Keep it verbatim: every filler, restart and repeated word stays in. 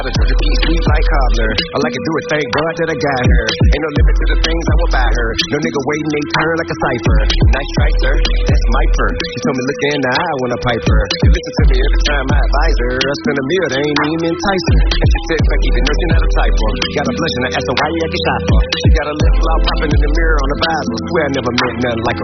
The Georgia peach sweet like cobbler. I like to do it, thank God that I got her. Ain't no limit to the things I will buy her. No nigga waiting, they turn like a cipher. Nice strike, sir, that's my perk. She told me look in the eye when I pipe her. She listen to me every time I advise her. I spend a meal, they ain't even entice her. And she said, Becky, the nursing out of type her. Got a blush and I asked her why you acting shy for. She got a lip flop popping in the mirror on the Bible. Swear I never met nothing like her.